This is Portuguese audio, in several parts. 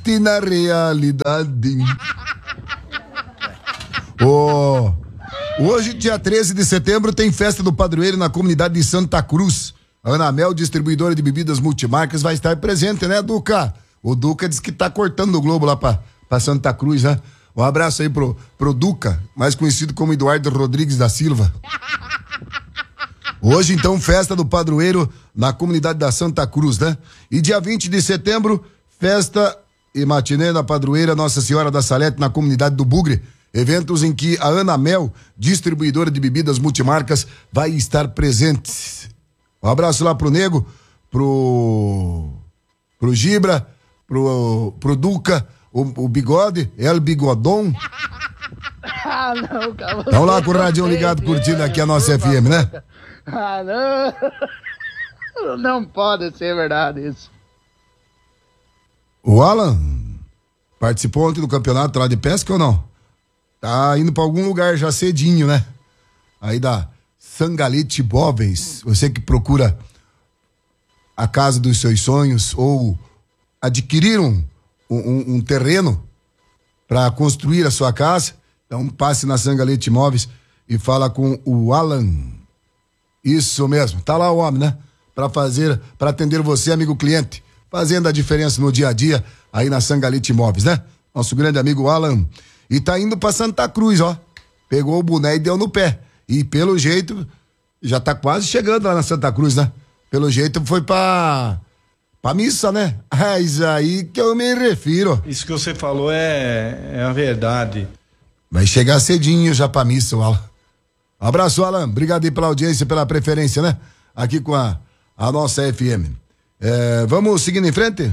existe na realidade. Hoje, dia 13 de setembro, tem festa do padroeiro na comunidade de Santa Cruz. A Ana Mel, distribuidora de bebidas multimarcas, vai estar presente, né, Duca? O Duca diz que tá cortando o globo lá pra Santa Cruz, né? Um abraço aí pro Duca, mais conhecido como Eduardo Rodrigues da Silva. Hoje, então, festa do padroeiro na comunidade da Santa Cruz, né? E dia 20 de setembro, festa e matinê da padroeira Nossa Senhora da Salete na comunidade do Bugre. Eventos em que a Ana Mel, distribuidora de bebidas multimarcas, vai estar presente. Um abraço lá pro Nego, pro Gibra, pro Duca, o Bigode, El Bigodon. Ah, não, cara. Vamos lá com o radinho ligado, curtindo aqui a nossa FM, né? Ah, não. Não pode ser verdade isso. O Alan participou ontem do campeonato lá de pesca ou não? Tá indo pra algum lugar já cedinho, né? Aí da Sangalete Móveis. Você que procura a casa dos seus sonhos ou adquirir um terreno para construir a sua casa, então passe na Sangalete Móveis e fala com o Alan. Isso mesmo, tá lá o homem, né? Para atender você, amigo cliente, fazendo a diferença no dia a dia aí na Sangalete Móveis, né? Nosso grande amigo Alan. E tá indo pra Santa Cruz, ó. Pegou o boné e deu no pé. E pelo jeito, já tá quase chegando lá na Santa Cruz, né? Pelo jeito foi pra missa, né? É isso aí que eu me refiro. Isso que você falou é a verdade. Vai chegar cedinho já pra missa, o Alan. Abraço, Alan. Obrigado aí pela audiência, pela preferência, né? Aqui com a nossa FM. Vamos seguindo em frente?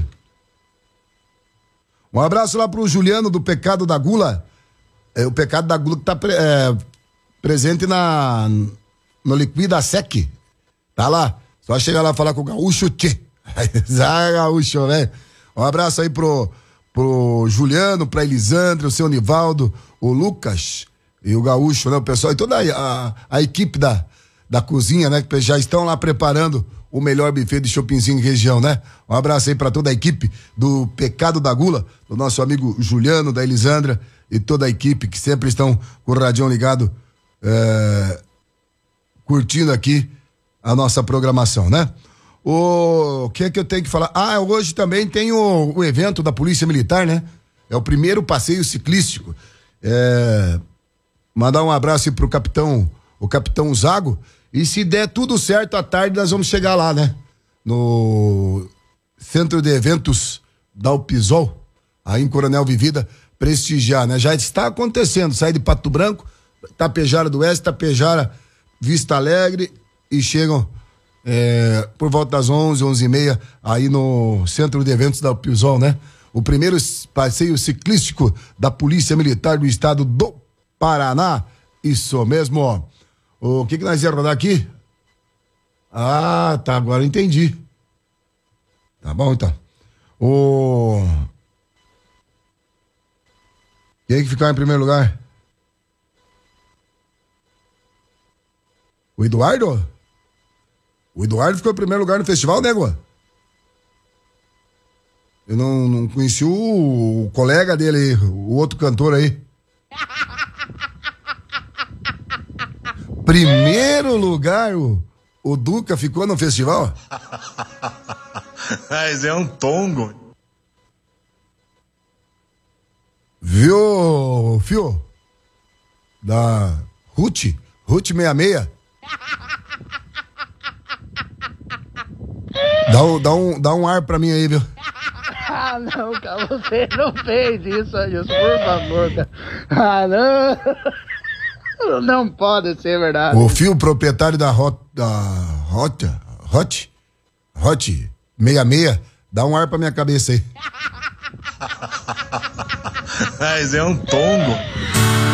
Um abraço lá pro Juliano do Pecado da Gula. O Pecado da Gula que tá presente no Liquida Sec. Tá lá. Só chegar lá e falar com o Gaúcho Tchê. Gaúcho, velho. Um abraço aí pro Juliano, pra Elisandra, o seu Nivaldo, o Lucas e o Gaúcho, né? O pessoal e toda a equipe da cozinha, né? Que já estão lá preparando o melhor buffet de chopinzinho em região, né? Um abraço aí pra toda a equipe do Pecado da Gula, do nosso amigo Juliano, da Elisandra e toda a equipe que sempre estão com o radião ligado, curtindo aqui a nossa programação, né? O que é que eu tenho que falar? Hoje também tem o evento da Polícia Militar, né? É o primeiro passeio ciclístico. Mandar um abraço aí pro o capitão Zago. E se der tudo certo, à tarde nós vamos chegar lá, né? No Centro de Eventos da Alpisol, aí em Coronel Vivida, prestigiar, né? Já está acontecendo, sai de Pato Branco, Tapejara do Oeste, Tapejara, Vista Alegre e chegam por volta das 11h30 aí no Centro de Eventos da Alpisol, né? O primeiro passeio ciclístico da Polícia Militar do Estado do Paraná, isso mesmo, ó. O que nós ia rodar aqui? Tá, agora eu entendi. Tá bom, então. Quem é que ficou em primeiro lugar? O Eduardo? O Eduardo ficou em primeiro lugar no festival, nego? Eu não conheci o colega dele, o outro cantor aí. Primeiro lugar, o Duca ficou no festival? Mas é um tongo. Viu, fio? Da Ruth 66. Dá um ar pra mim aí, viu? Ah, não, cara, você não fez isso, Adilson, por favor, cara. Ah, não. Não pode ser verdade. O Fio, proprietário da Hot 66, dá um ar pra minha cabeça aí. Mas é um tongo.